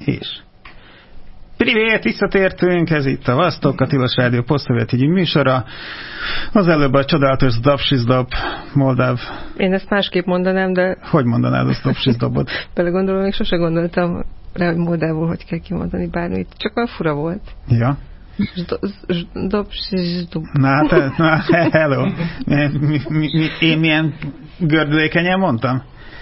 És Privét, visszatértünk, ez itt a Vasztok, a Tilos Rádió posztszovjet műsora. Az előbb a csodálatos Zdap-Sizdap, moldáv... Én ezt másképp mondanám, de... Hogy mondanád a Zdap-Sizdapot? Belegondolom, még sose gondoltam rá, hogy moldávul hogy kell kimondani bármit. Csak olyan fura volt. Ja. Zdap-Sizdap. Na, hello. Én milyen gördülékenyen mondtam?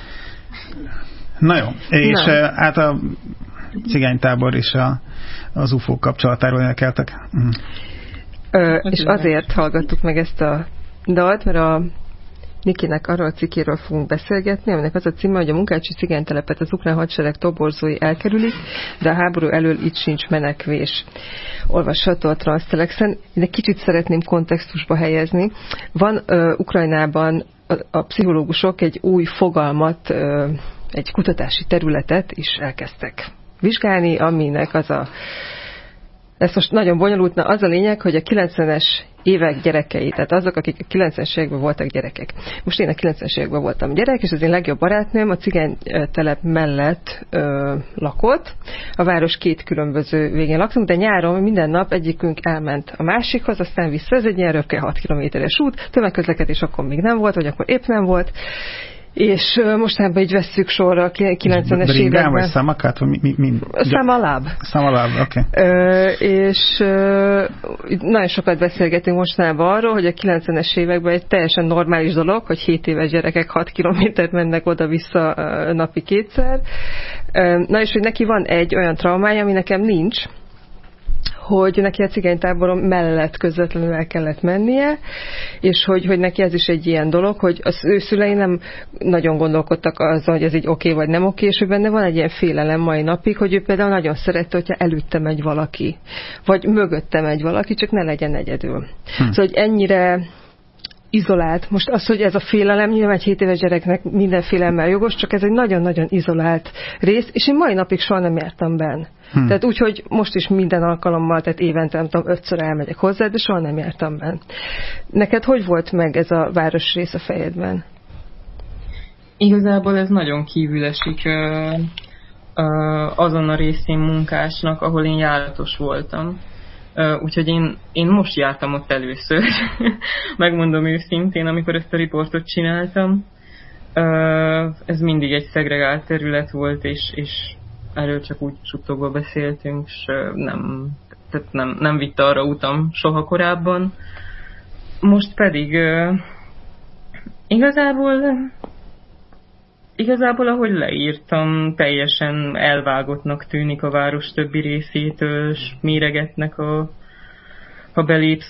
Na jó, és hát a cigánytábor és az UFO kapcsolatáról elkeltek. És azért hallgattuk meg ezt a dalt, mert a Nikinek arról a cikkéről fogunk beszélgetni, aminek az a címe, hogy a munkácsi cigánytelepet az ukrán hadsereg toborzói elkerülik, de a háború elől itt sincs menekvés. Olvasható a Transztelexen. Én egy kicsit szeretném kontextusba helyezni. Van Ukrajnában a pszichológusok egy új fogalmat, egy kutatási területet is elkezdtek vizsgálni, aminek ez most nagyon bonyolult, az a lényeg, hogy a 90-es évek gyerekei, tehát azok, akik a 90-es években voltak gyerekek. Most én a 90-es években voltam gyerek, és az én legjobb barátnőm a cigánytelep mellett lakott. A város két különböző végén laktunk, de nyáron minden nap egyikünk elment a másikhoz, aztán vissza. Ez egy ilyen röpke 6 kilométeres út, tömegközlekedés akkor még nem volt, vagy akkor épp nem volt. És mostanában így vesszük sorra a 90-es években. Vagy Szamakát? Szamaláb. Szamaláb, oké. És nagyon sokat beszélgetünk mostanában arról, hogy a 90-es években egy teljesen normális dolog, hogy 7 éves gyerekek 6 kilométert mennek oda-vissza napi kétszer. Na és hogy neki van egy olyan traumája, ami nekem nincs, hogy neki a cigánytáboron mellett közvetlenül el kellett mennie, és hogy neki ez is egy ilyen dolog, hogy az ő szülei nem nagyon gondolkodtak azon, hogy ez így oké vagy nem oké, és hogy benne van egy ilyen félelem mai napig, hogy ő például nagyon szerette, hogyha előtte megy valaki, vagy mögötte megy valaki, csak ne legyen egyedül. Szóval, hogy ennyire izolált. Most az, hogy ez a félelem, nyilván egy 7 éves gyereknek minden félelemmel jogos, csak ez egy nagyon-nagyon izolált rész, és én mai napig soha nem jártam benn. Tehát úgy, hogy most is minden alkalommal, tehát évente, nem tudom, 5-ször elmegyek hozzá, de soha nem jártam benn. Neked hogy volt meg ez a városrész a fejedben? Igazából ez nagyon kívül esik azon a részén munkásnak, ahol én járatos voltam. Úgyhogy én most jártam ott először, megmondom őszintén, amikor ezt a riportot csináltam. Ez mindig egy szegregált terület volt, és erről csak úgy suttogva beszéltünk, és nem vitte arra utam soha korábban. Most pedig igazából, ahogy leírtam, teljesen elvágottnak tűnik a város többi részétől, és méregetnek, ha belépsz